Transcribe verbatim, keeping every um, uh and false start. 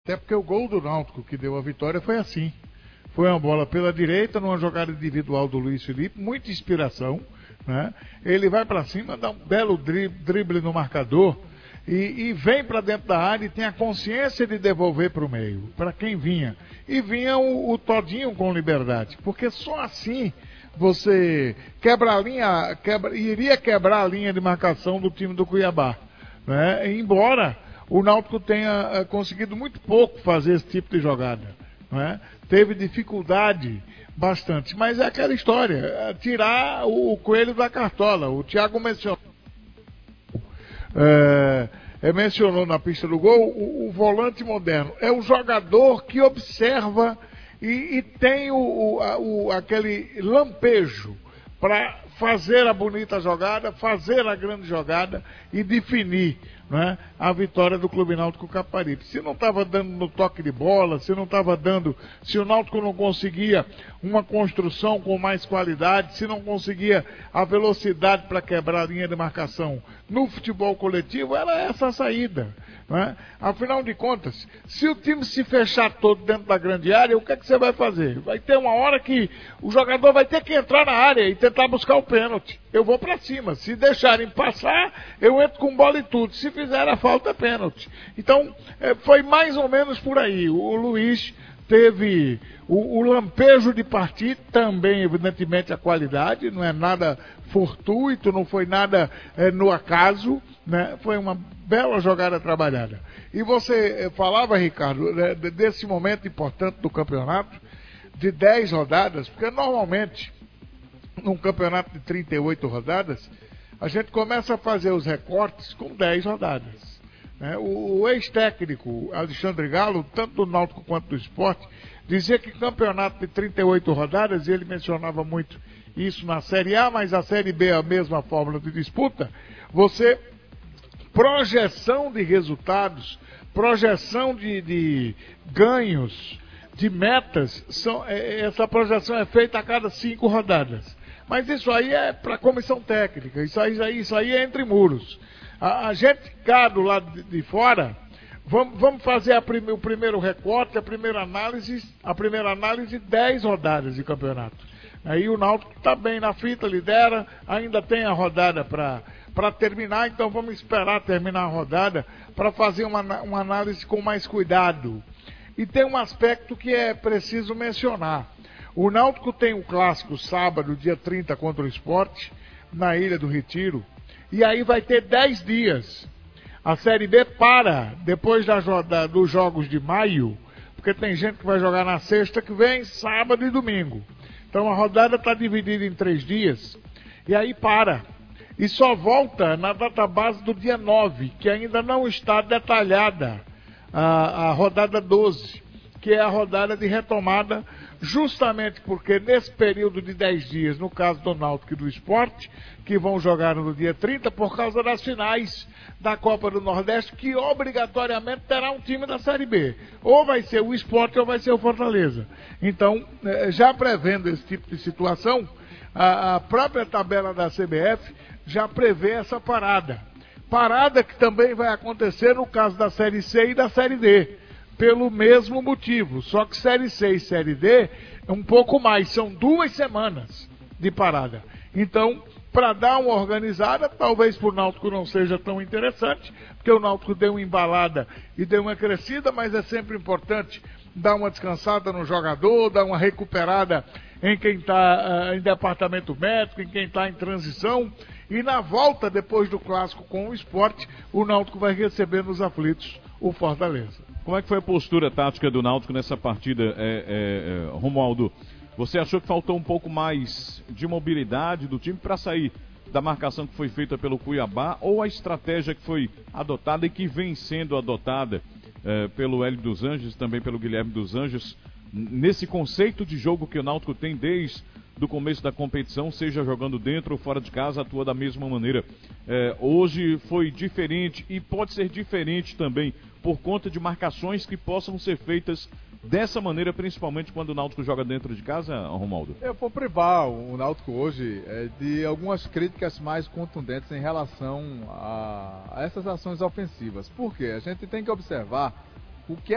Até porque o gol do Náutico que deu a vitória foi assim. Foi uma bola pela direita, numa jogada individual do Luiz Felipe, muita inspiração, né? Ele vai para cima, dá um belo drible no marcador e, e vem para dentro da área e tem a consciência de devolver para o meio, para quem vinha. E vinha o, o Todinho com liberdade, porque só assim você quebra a linha, quebra, iria quebrar a linha de marcação do time do Cuiabá, né? Embora o Náutico tenha conseguido muito pouco fazer esse tipo de jogada, não é? Teve dificuldade bastante, mas é aquela história, tirar o coelho da cartola. O Thiago mencionou, é, é, mencionou na pista do gol o, o volante moderno, é o jogador que observa e, e tem o, o, a, o, aquele lampejo para fazer a bonita jogada, fazer a grande jogada e definir, né, a vitória do Clube Náutico Caparibe. Se não estava dando no toque de bola, se não estava dando, se o Náutico não conseguia uma construção com mais qualidade, se não conseguia a velocidade para quebrar a linha de marcação no futebol coletivo, era essa a saída, né? Afinal de contas, se o time se fechar todo dentro da grande área, o que é que você vai fazer? Vai ter uma hora que o jogador vai ter que entrar na área e tentar buscar o pênalti. Eu vou para cima. Se deixarem passar, eu entro com bola e tudo. Se fizer a falta, é pênalti. Então, é, foi mais ou menos por aí. O, o Luiz teve o, o lampejo de partir, também, evidentemente, a qualidade. Não é nada fortuito, não foi nada é, no acaso, né? Foi uma bela jogada trabalhada. E você é, falava, Ricardo, né, desse momento importante do campeonato, de dez rodadas, porque normalmente num campeonato de trinta e oito rodadas, a gente começa a fazer os recortes com dez rodadas, né? O, o ex-técnico Alexandre Galo, tanto do Náutico quanto do Sport, dizia que campeonato de trinta e oito rodadas, e ele mencionava muito isso na Série A, mas a Série B é a mesma fórmula de disputa, você, projeção de resultados, projeção de, de ganhos, de metas, são, essa projeção é feita a cada cinco rodadas. Mas isso aí é para a comissão técnica, isso aí, isso aí é entre muros. A, a gente cá do lado de, de fora, vamos, vamos fazer a prime, o primeiro recorte, a primeira análise, a primeira análise, dez rodadas de campeonato. Aí o Náutico está bem na fita, lidera, ainda tem a rodada para para terminar, então vamos esperar terminar a rodada para fazer uma, uma análise com mais cuidado. E tem um aspecto que é preciso mencionar. O Náutico tem um clássico sábado, dia trinta, contra o Sport, na Ilha do Retiro, e aí vai ter dez dias. A Série B para, depois da, da, dos jogos de maio, porque tem gente que vai jogar na sexta que vem, sábado e domingo. Então a rodada está dividida em três dias, e aí para. E só volta na database do dia nove, que ainda não está detalhada, a, a rodada doze, que é a rodada de retomada, justamente porque nesse período de dez dias, no caso do Náutico e do Sport, que vão jogar no dia trinta, por causa das finais da Copa do Nordeste, que obrigatoriamente terá um time da Série B. Ou vai ser o Sport ou vai ser o Fortaleza. Então, já prevendo esse tipo de situação, a, a própria tabela da C B F já prevê essa parada. Parada que também vai acontecer no caso da Série C e da Série D, pelo mesmo motivo, só que Série C e Série D é um pouco mais, são duas semanas de parada. Então, para dar uma organizada, talvez para o Náutico não seja tão interessante, porque o Náutico deu uma embalada e deu uma crescida, mas é sempre importante dar uma descansada no jogador, dar uma recuperada em quem está uh, em departamento médico, em quem está em transição. E na volta, depois do clássico com o Sport, o Náutico vai receber nos aflitos o Fortaleza. Como é que foi a postura tática do Náutico nessa partida, é, é, é, Romualdo? Você achou que faltou um pouco mais de mobilidade do time para sair da marcação que foi feita pelo Cuiabá, ou a estratégia que foi adotada e que vem sendo adotada é, pelo Hélio dos Anjos, também pelo Guilherme dos Anjos, nesse conceito de jogo que o Náutico tem desde do começo da competição, seja jogando dentro ou fora de casa, atua da mesma maneira. É, hoje foi diferente e pode ser diferente também por conta de marcações que possam ser feitas dessa maneira, principalmente quando o Náutico joga dentro de casa, Romualdo? Eu vou privar o Náutico hoje é, de algumas críticas mais contundentes em relação a, a essas ações ofensivas. Por quê? A gente tem que observar o que é